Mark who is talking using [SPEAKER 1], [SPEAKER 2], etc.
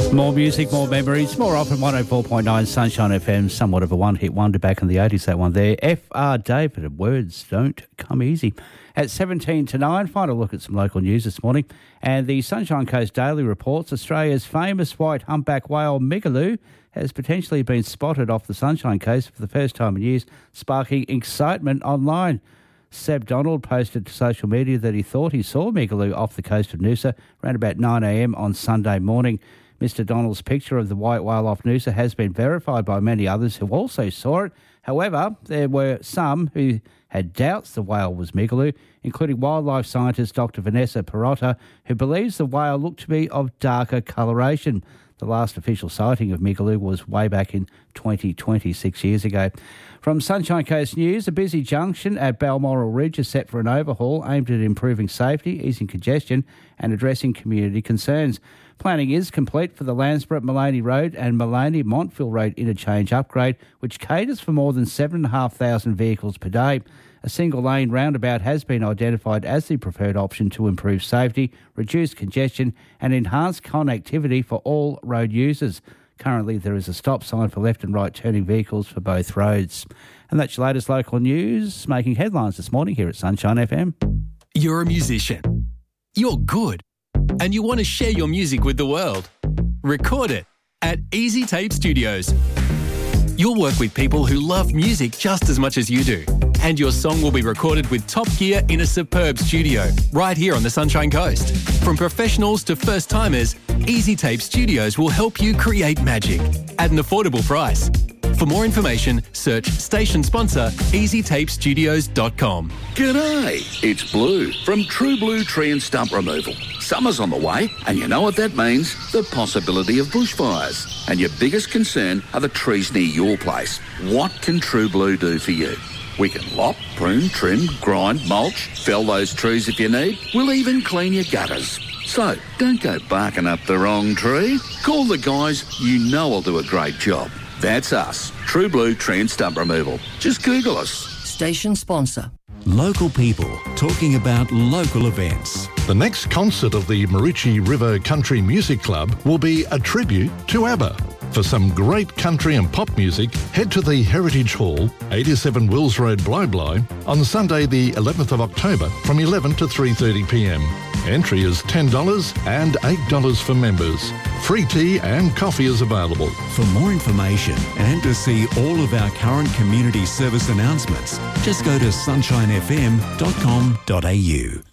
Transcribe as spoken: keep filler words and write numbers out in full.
[SPEAKER 1] More music, more memories, more often one oh four point nine Sunshine F M, somewhat of a one-hit wonder back in the eighties, that one there. F R David, and words don't come easy. At seventeen to nine, final look at some local news this morning. And the Sunshine Coast Daily reports Australia's famous white humpback whale Migaloo has potentially been spotted off the Sunshine Coast for the first time in years, sparking excitement online. Seb Donald posted to social media that he thought he saw Migaloo off the coast of Noosa around about nine a m on Sunday morning. Mister Donald's picture of the white whale off Noosa has been verified by many others who also saw it. However, there were some who had doubts the whale was Migaloo, including wildlife scientist Doctor Vanessa Perotta, who believes the whale looked to be of darker coloration. The last official sighting of Migaloo was way back in twenty twenty, six years ago. From Sunshine Coast News, a busy junction at Balmoral Ridge is set for an overhaul aimed at improving safety, easing congestion and addressing community concerns. Planning is complete for the Landsborough Maloney Road and Maloney Montville Road interchange upgrade, which caters for more than seven thousand five hundred vehicles per day. A single-lane roundabout has been identified as the preferred option to improve safety, reduce congestion and enhance connectivity for all road users. Currently, there is a stop sign for left and right turning vehicles for both roads. And that's your latest local news, making headlines this morning here at Sunshine F M.
[SPEAKER 2] You're a musician. You're good. And you want to share your music with the world. Record it at Easy Tape Studios. You'll work with people who love music just as much as you do. And your song will be recorded with top gear in a superb studio right here on the Sunshine Coast. From professionals to first-timers, Easy Tape Studios will help you create magic at an affordable price. For more information, search station sponsor easy tape studios dot com.
[SPEAKER 3] G'day, it's Blue from True Blue Tree and Stump Removal. Summer's on the way, and you know what that means? The possibility of bushfires. And your biggest concern are the trees near your place. What can True Blue do for you? We can lop, prune, trim, grind, mulch, fell those trees if you need. We'll even clean your gutters. So, don't go barking up the wrong tree. Call the guys you know will do a great job. That's us, True Blue Tree and Stump Removal. Just Google us.
[SPEAKER 4] Station sponsor.
[SPEAKER 5] Local people talking about local events.
[SPEAKER 6] The next concert of the Maroochy River Country Music Club will be a tribute to ABBA. For some great country and pop music, head to the Heritage Hall, eighty-seven Wills Road, Bly Bly, on Sunday the eleventh of October from eleven to three thirty p m. Entry is ten dollars and eight dollars for members. Free tea and coffee is available.
[SPEAKER 5] For more information and to see all of our current community service announcements, just go to sunshine f m dot com dot a u.